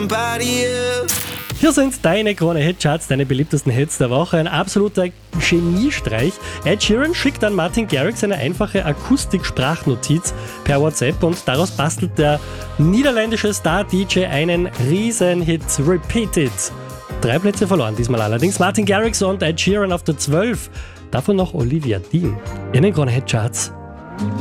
somebody else. Hier sind deine Krone Hitcharts, deine beliebtesten Hits der Woche. Ein absoluter Geniestreich. Ed Sheeran schickt an Martin Garrix eine einfache Akustik-Sprachnotiz per WhatsApp und daraus bastelt der niederländische Star-DJ einen Riesenhit. Repeat It. 3 Plätze verloren diesmal allerdings. Martin Garrix und Ed Sheeran auf der 12. Davon noch Olivia Dean. In den Krone Hitcharts